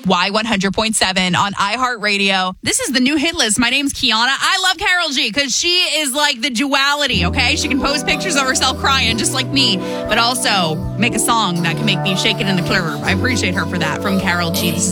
Y100.7 on iHeartRadio. This is the new hit list. My name's Kiana. I love Karol G because she is like the duality, okay? She can post pictures of herself crying just like me, but also make a song that can make me shake it in the club. I appreciate her for that. From Karol G. This is